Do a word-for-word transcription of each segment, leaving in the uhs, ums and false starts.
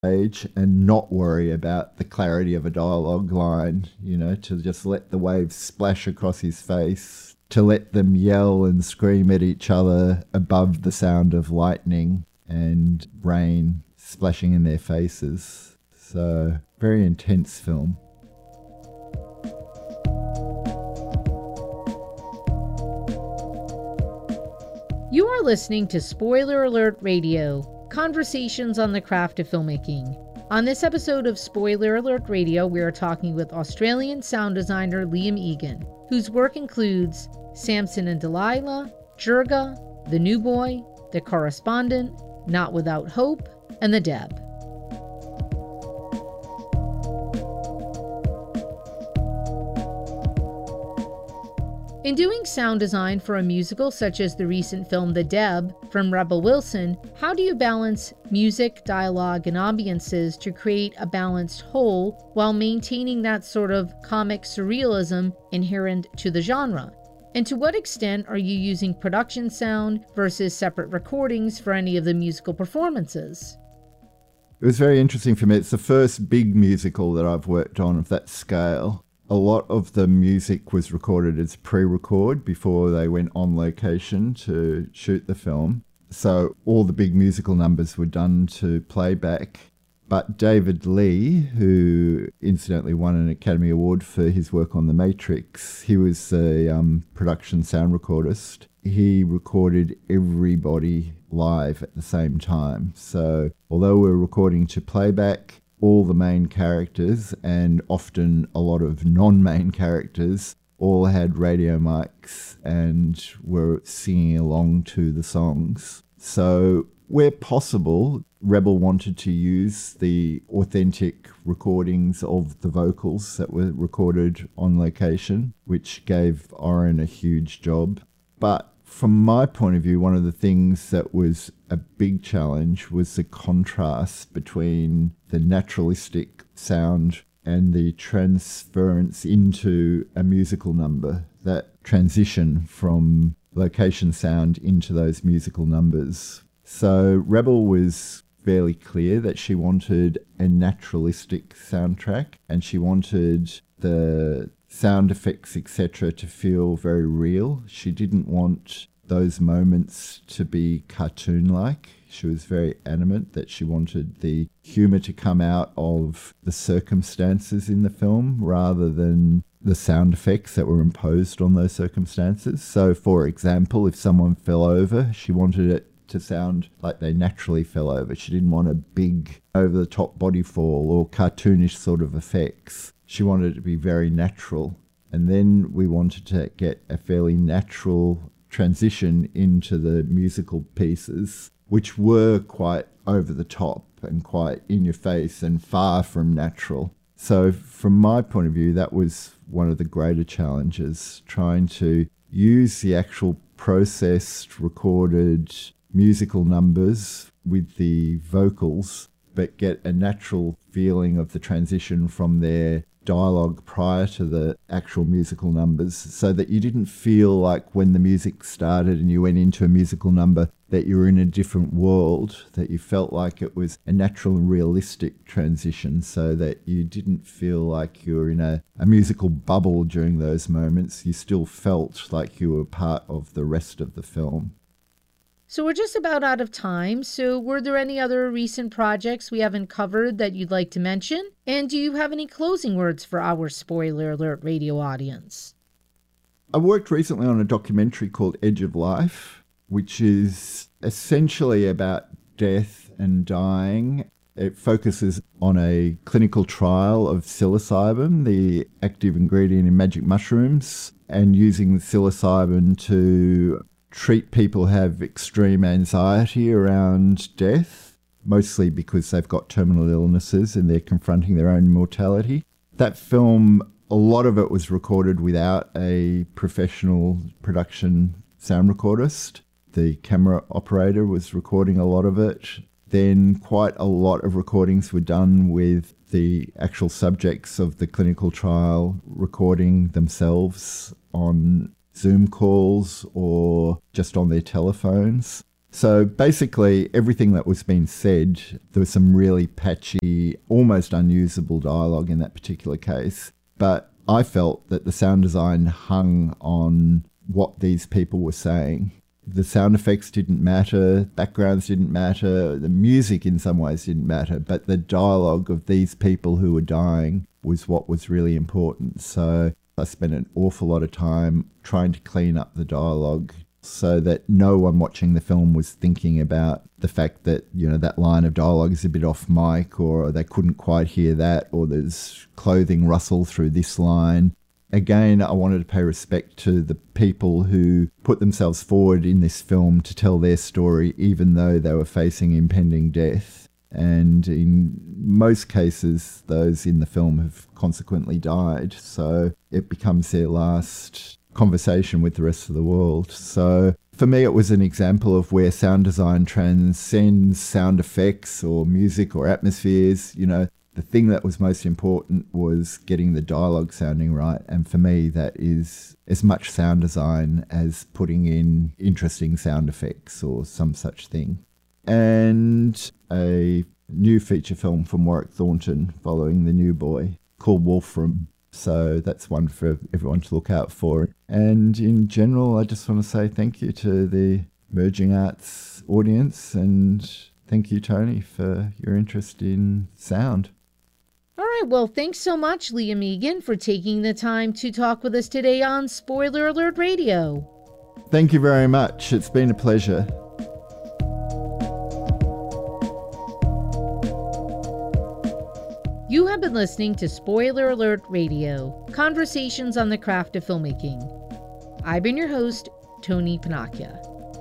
age and not worry about the clarity of a dialogue line, you know, to just let the waves splash across his face, to let them yell and scream at each other above the sound of lightning and rain splashing in their faces. So, very intense film. You are listening to Spoiler Alert Radio, conversations on the craft of filmmaking. On this episode of Spoiler Alert Radio, we are talking with Australian sound designer Liam Egan, whose work includes Samson and Delilah, Jirga, The New Boy, The Correspondent, Not Without Hope, and The Deb. In doing sound design for a musical such as the recent film The Deb from Rebel Wilson, how do you balance music, dialogue, and ambiances to create a balanced whole while maintaining that sort of comic surrealism inherent to the genre? And to what extent are you using production sound versus separate recordings for any of the musical performances? It was very interesting for me. It's the first big musical that I've worked on of that scale. A lot of the music was recorded as pre-record before they went on location to shoot the film. So all the big musical numbers were done to playback. But David Lee, who incidentally won an Academy Award for his work on The Matrix, he was a um, production sound recordist. He recorded everybody live at the same time. So although we're recording to playback, all the main characters and often a lot of non-main characters all had radio mics and were singing along to the songs. So where possible, Rebel wanted to use the authentic recordings of the vocals that were recorded on location, which gave Oren a huge job. But from my point of view, one of the things that was a big challenge was the contrast between the naturalistic sound and the transference into a musical number, that transition from location sound into those musical numbers. So Rebel was fairly clear that she wanted a naturalistic soundtrack and she wanted the sound effects, et cetera, to feel very real. She didn't want those moments to be cartoon-like. She was very adamant that she wanted the humour to come out of the circumstances in the film rather than the sound effects that were imposed on those circumstances. So, for example, if someone fell over, she wanted it to sound like they naturally fell over. She didn't want a big over-the-top body fall or cartoonish sort of effects. She wanted it to be very natural. And then we wanted to get a fairly natural transition into the musical pieces, which were quite over the top and quite in your face and far from natural. So from my point of view, that was one of the greater challenges, trying to use the actual processed, recorded musical numbers with the vocals, but get a natural feeling of the transition from their dialogue prior to the actual musical numbers, so that you didn't feel like when the music started and you went into a musical number that you were in a different world, that you felt like it was a natural and realistic transition, so that you didn't feel like you were in a, a musical bubble during those moments. You still felt like you were part of the rest of the film. So we're just about out of time, so were there any other recent projects we haven't covered that you'd like to mention? And do you have any closing words for our Spoiler Alert Radio audience? I worked recently on a documentary called Edge of Life, which is essentially about death and dying. It focuses on a clinical trial of psilocybin, the active ingredient in magic mushrooms, and using psilocybin to treat people who have extreme anxiety around death, mostly because they've got terminal illnesses and they're confronting their own mortality. That film, a lot of it was recorded without a professional production sound recordist. The camera operator was recording a lot of it. Then quite a lot of recordings were done with the actual subjects of the clinical trial recording themselves on Zoom calls or just on their telephones. So basically, everything that was being said, there was some really patchy, almost unusable dialogue in that particular case. But I felt that the sound design hung on what these people were saying. The sound effects didn't matter, backgrounds didn't matter, the music in some ways didn't matter, but the dialogue of these people who were dying was what was really important. So I spent an awful lot of time trying to clean up the dialogue, so that no one watching the film was thinking about the fact that, you know, that line of dialogue is a bit off mic, or they couldn't quite hear that, or there's clothing rustle through this line. Again, I wanted to pay respect to the people who put themselves forward in this film to tell their story, even though they were facing impending death. And in most cases, those in the film have consequently died. So it becomes their last conversation with the rest of the world. So for me, it was an example of where sound design transcends sound effects or music or atmospheres. You know, the thing that was most important was getting the dialogue sounding right. And for me, that is as much sound design as putting in interesting sound effects or some such thing. And a new feature film from Warwick Thornton following The New Boy called Wolfram. So that's one for everyone to look out for. And in general, I just want to say thank you to the Emerging Arts audience, and thank you, Tony, for your interest in sound. All right, well, thanks so much, Liam Egan, for taking the time to talk with us today on Spoiler Alert Radio. Thank you very much. It's been a pleasure. You have been listening to Spoiler Alert Radio, conversations on the craft of filmmaking. I've been your host, Tony Panacchia.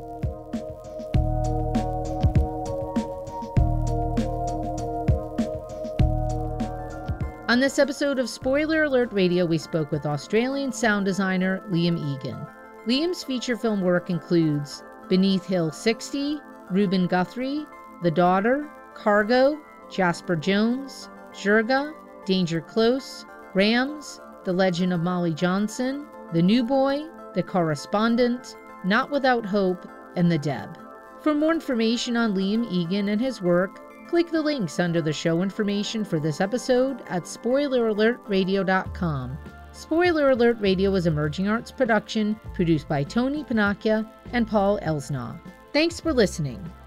On this episode of Spoiler Alert Radio, we spoke with Australian sound designer Liam Egan. Liam's feature film work includes Beneath Hill sixty, Reuben Guthrie, The Daughter, Cargo, Jasper Jones, Jurga, Danger Close, Rams, The Legend of Molly Johnson, The New Boy, The Correspondent, Not Without Hope, and The Deb. For more information on Liam Egan and his work, click the links under the show information for this episode at spoiler alert radio dot com. Spoiler Alert Radio is Emerging Arts production, produced by Tony Panacchia and Paul Elsnaw. Thanks for listening.